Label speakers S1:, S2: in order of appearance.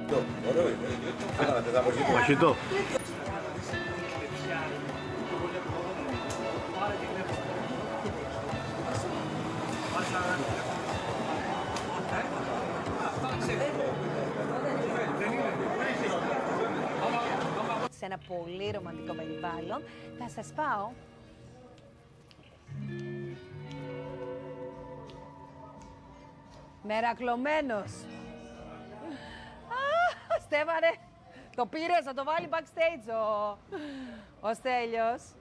S1: Ωραίο είναι. Κάνατε τα μοχιτό.
S2: Μοχιτό.
S3: Σε ένα πολύ ρομαντικό περιβάλλον. Θα σας πάω μερακλωμένος. Στέφανε, το πήρες, θα το βάλει backstage ο Στέλιος.